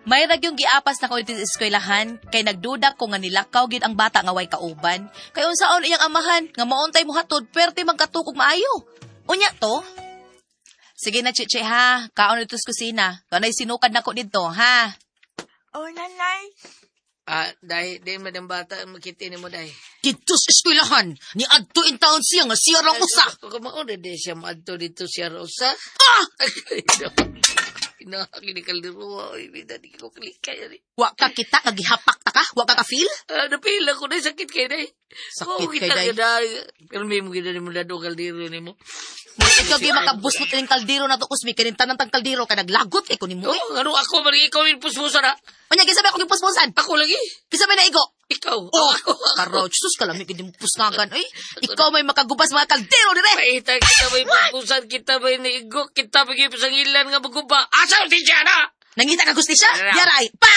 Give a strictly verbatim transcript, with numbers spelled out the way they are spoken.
May rag yung giapas na ko dito sa eskwelahan, kay nagduda ko nga nilakaw gid ang bata nga way kauban. Kay unsaon iyang amahan, nga mauntay mo hatod, pwerte magkatukog maayo. Unya to? Sige na, Chiche, ha? Kaon dito sa kusina. Kanay sinukad na ko dito, ha? Oh, nanay. Ah, dahil, dahil madang bata, makita ni mo, dahil. Dito sa eskwelahan, ni adto in taon siya nga siya rang usa. Kung mauna din siya maadto dito siya rosa. Ah! Pinakakini kaldiruwa, oy, bida, di ko klikay, yan eh. Wa ka kita, nagihapak ta ka? Wa ka ka-feel? Ah, napila ko na, sakit kayo, dahil. Sakit kay kita day. ka, dahil. Pero may mo gina ni mo lado kaldiro ni mo. Ikaw di makabusmot ng kaldero na to, Usmi. Kanintanan tang kaldero ka naglagot kay kunin mo. Oh, ano ako, mali ikaw yung puspusa na. Anya, kisabi ako gipuspusan. Ako lagi. Kisabi na igo. Ikaw. Oh, Ako. karoch, sus ka lamig, hindi mo pusnagan. Ay, ikaw may makagubas mga kaldero dire. Paita kita may puspusan, kita may naigo, kita may pasangilan nga maguba. Asal di siya na! Nangita ka gusti siya? Yaray, pa!